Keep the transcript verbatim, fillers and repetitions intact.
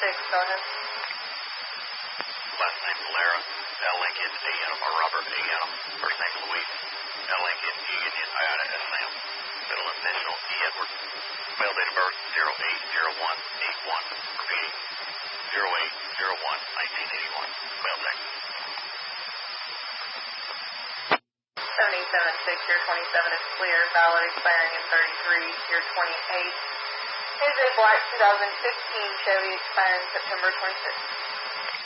six, go ahead. Last name Valera, L. Lincoln, A. N. or Robert, A. N. First name Louise, L. Lincoln, E. Indian, Iota, S. Sam. Middle initial, E. Edward. Male date of birth, zero eight zero one eight one. Repeating, zero eight zero one nineteen eighty-one. Male sex. seventy-seven six, year twenty-seven is clear, valid expiring in thirty-three, year twenty-eight. Is a black two thousand fifteen Chevy expiring September twenty-sixth.